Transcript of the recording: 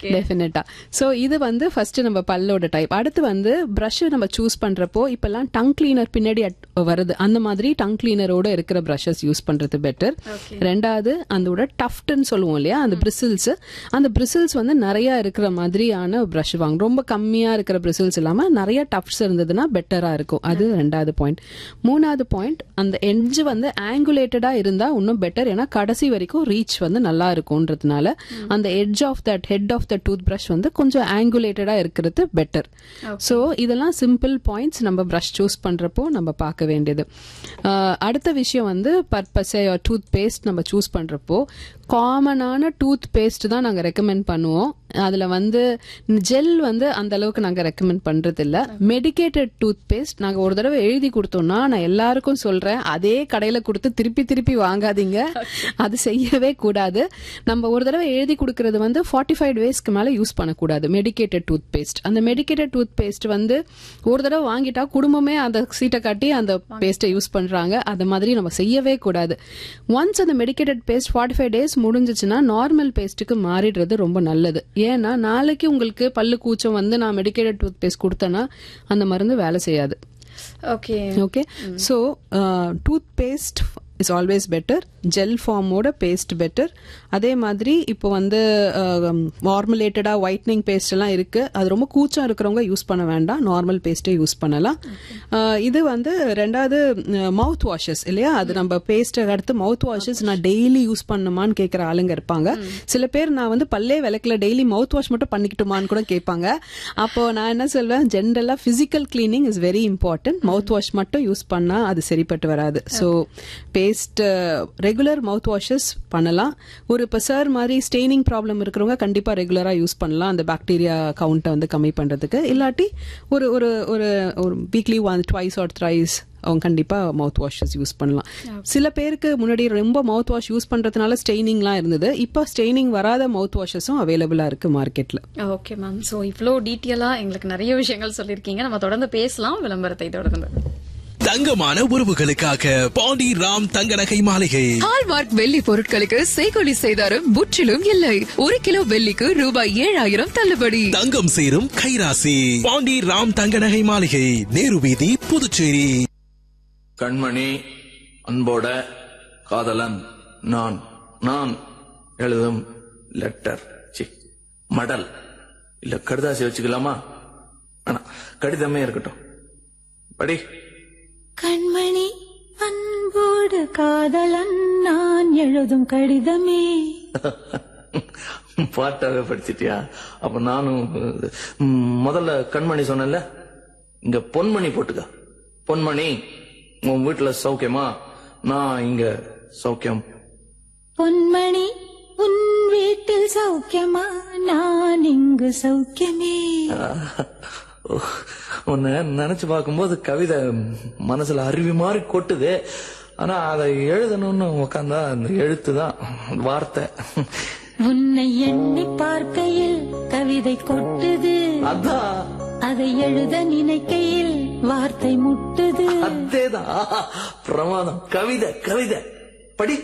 டெஃபினட்டா. சோ இது வந்து ஃபர்ஸ்ட் நம்ம பல்லோட டைப். அடுத்து வந்து பிரஷ் நம்ம சூஸ் பண்றப்போ இப்பெல்லாம் டங் கிளீனர் பின்னாடி வருது, அந்த மாதிரி டங் கிளீனரோட இருக்கிற பிரஷஸ் யூஸ் பண்றது பெட்டர். ரெண்டாவது அதோட டஃப்ட்னு சொல்லுவோம் இல்லையா, அந்த பிரிசில்ஸ் வந்து நிறைய இருக்கிற மாதிரியான பிரஷ் வாங்க. ரொம்ப கம்மியா இருக்கிற பிரிசில்ஸ் இல்லாம நிறைய டஃப்ட்ஸ் இருந்ததுன்னா பெட்டரா இருக்கும். அது ரெண்டாவது பாயிண்ட். மூணாவது பாயிண்ட், அந்த எட்ஜ் வந்து ஆங்குலேட்டடா இருந்தா இன்னும் பெட்டர். ஏன்னா கடைசி வரைக்கும் ரீச் வந்து நல்லா இருக்கும்ன்றதுனால அந்த edge of that head of the tooth brush வந்து கொஞ்சம் ஆங்குலேட்டடா இருக்கிறது பெட்டர். சோ இதெல்லாம் சிம்பிள் பாயிண்ட்ஸ் நம்ம பிரஷ் சூஸ் பண்றப்போ நம்ம பார்க்க வேண்டியது. அடுத்த விஷயம் வந்து பர்பஸே டூத் பேஸ்ட் நம்ம சூஸ் பண்றப்போ காமனான டூத் பேஸ்ட் தான் நாங்க ரெக்கமெண்ட் பண்ணுவோம். அதுல வந்து ஜெல் வந்து அந்த அளவுக்கு நாங்க ரெக்கமெண்ட் பண்றது இல்ல. மெடிக்கேட்டட் டூத் பேஸ்ட் நாங்க ஒரு தடவை எழுதி கொடுத்தோம்னா, நான் எல்லாருக்கும் சொல்றேன், அதே கடையில கொடுத்து திருப்பி வாங்காதீங்க, அது செய்யவே கூடாது. நம்ம ஒரு தடவை எழுதி கொடுக்கறது வந்து 45 டேஸ்க்கு மேல யூஸ் பண்ணக்கூடாது மெடிக்கேட்டட் டூத் பேஸ்ட். அந்த மெடிக்கேட்டட் டூத் பேஸ்ட் வந்து ஒரு தடவை வாங்கிட்டா குடும்பமே அந்த சீட்டை காட்டி அந்த பேஸ்ட்டை யூஸ் பண்றாங்க. அது மாதிரி நம்ம செய்யவே கூடாது. ஒன்ஸ் அந்த மெடிக்கேட்டட் பேஸ்ட் 45 டேஸ் முடிஞ்சிச்சுன்னா நார்மல் பேஸ்ட்டுக்கு மாறிடுறது ரொம்ப நல்லது. ஏன்னா நாளைக்கு உங்களுக்கு பல்லு கூச்சம் வந்து நான் மெடிக்கேட்டட் டூத் பேஸ்ட் கொடுத்தேன்னா அந்த மருந்து வேலை செய்யாது. Okay. So tooth paste is always better. Gel ஃபார்மோட paste better. அதே மாதிரி இப்போ வந்து ஃபார்முலேட்டடா ஒயிட்னிங் பேஸ்ட் எல்லாம் இருக்கு. அது ரொம்ப கூச்சம் இருக்கிறவங்க யூஸ் பண்ண வேண்டாம், நார்மல் பேஸ்டே யூஸ் பண்ணலாம். இது வந்து ரெண்டாவது மவுத் வாஷஸ் இல்லையா, அது நம்ம பேஸ்ட் அடுத்து மவுத் வாஷஸ் நான் டெய்லி யூஸ் பண்ணுமான்னு கேட்கிற ஆளுங்க இருப்பாங்க. சில பேர் நான் வந்து பல்லே விளக்கல டெய்லி மவுத் வாஷ் மட்டும் பண்ணிக்கிட்டுமான்னு கூட கேட்பாங்க. அப்போ நான் என்ன சொல்வேன், ஜென்ரலா physical cleaning is very important. Mouth wash மட்டும் யூஸ் பண்ணா அது சரிப்பட்டு வராது. ஸோ பேஸ்ட் ரெகுலர் மவுத் வாஷஸ் பண்ணலாம். ஒரு இப்போ சார் மாதிரி ஸ்டெய்னிங் ப்ராப்ளம் இருக்கிறவங்க கண்டிப்பா ரெகுலரா யூஸ் பண்ணலாம், அந்த பாக்டீரியா கவுண்டை வந்து கம்மி பண்றதுக்கு. இல்லாட்டி ஒரு ஒரு ஒரு வீக்லி ட்வைஸ் ஆர் த்ரைஸ் அவங்க கண்டிப்பா மவுத் வாஷஸ் யூஸ் பண்ணலாம். சில பேருக்கு முன்னாடி ரொம்ப மவுத் வாஷ் யூஸ் பண்றதுனால ஸ்டெய்னிங்லாம் இருந்தது. இப்போ ஸ்டெய்னிங் வராத மவுத் வாஷஸும் அவைலபிளா இருக்கு மார்க்கெட்ல. Okay ma'am. ஸோ இவ்வளோ டீட்டெயிலா எங்களுக்கு நிறைய விஷயங்கள் சொல்லியிருக்கீங்க. நம்ம தொடர்ந்து பேசலாம் விளம்பரத்தை தொடர்ந்து. தங்கமான உறவுகளுக்காக பாண்டி ராம் தங்க நகை மாளிகை. ஹால்மார்க் வெள்ளி பொருட்களுக்கு செய்கொலி செய்தாரும் முற்றிலும் இல்லை. 1 கிலோ வெள்ளிக்கு ரூபாய் 7000 தள்ளுபடி. தங்கம் சேரும் கைராசி. பாண்டி ராம் தங்க நகை மாளிகை, நேரு வீதி, புதுச்சேரி. கண்மணி அன்போட காதலன் நான் நான் எழுதும் லெட்டர் மடல் இல்ல கடிதாசி வச்சுக்கலாமா? கடிதமே இருக்கட்டும், படி. கண்மணி அன்போடு காதலன் நான் எழுதும் கடிதமே. பாட்டாவே படிச்சிட்டியா? அப்ப நானும் முதல்ல கண்மணி சொன்னல, இங்க பொன்மணி போட்டுக்க. பொன்மணி, உன் வீட்டுல சௌக்கியமா? நான் இங்க சௌக்கியம். பொன்மணி, உன் வீட்டில் சௌக்கியமா? நான் இங்கு சௌக்கியமே. உன்னை நினைச்சு பார்க்கும்போது கவிதை மனசுல அருவி மாதிரி கொட்டுது. ஆனா அதை எழுதணும்னு உக்காந்தா அந்த எழுத்துதான் வார்த்தை. உன்னை எண்ணி பார்க்கையில் கவிதை கொட்டுது, அதான் அதை எழுத நினைக்கையில் வார்த்தை முட்டுது. அதேதான் பிரமாதம். கவிதை கவிதை படி.